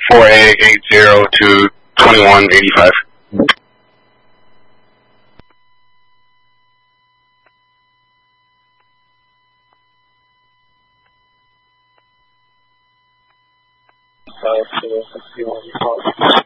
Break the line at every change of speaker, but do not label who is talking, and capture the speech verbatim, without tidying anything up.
four eight eight zero to twenty-one eighty-five.
Uh, so, let's see what we call it.